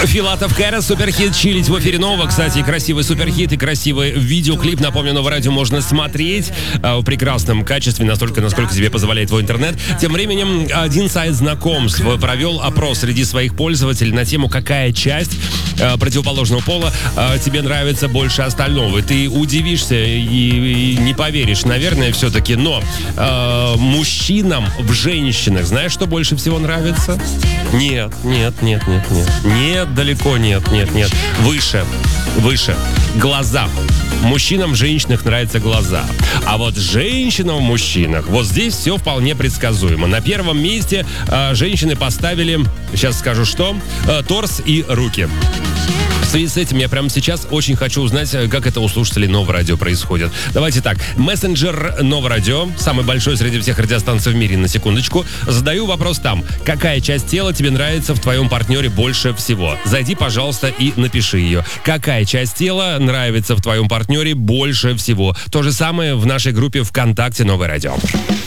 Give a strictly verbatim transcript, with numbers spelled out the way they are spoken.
Филатов Кэра, суперхит «Чилить» в эфире нового. Кстати, красивый суперхит и красивый видеоклип. Напомню, Новое радио можно смотреть в прекрасном качестве, настолько, насколько тебе позволяет твой интернет. Тем временем, один сайт знакомств провел опрос среди своих пользователей на тему, какая часть противоположного пола тебе нравится больше остального. И ты удивишься и, и не поверишь, наверное, все-таки. Но э, мужчинам в женщинах, знаешь, что больше всего нравится? Нет, нет, нет, нет, нет. Нет, далеко нет, нет, нет. Выше, выше. Глаза. Мужчинам в женщинах нравятся глаза. А вот женщинам в мужчинах, вот здесь все вполне предсказуемо. На первом месте э, женщины поставили, сейчас скажу что, э, торс и руки. В связи с этим я прямо сейчас очень хочу узнать, как это у слушателей Нового радио происходит. Давайте так. Мессенджер Нового радио, самый большой среди всех радиостанций в мире, на секундочку. Задаю вопрос там. Какая часть тела тебе нравится в твоем партнере больше всего? Зайди, пожалуйста, и напиши ее. Какая часть тела нравится в твоем партнере больше всего? То же самое в нашей группе ВКонтакте Новое радио.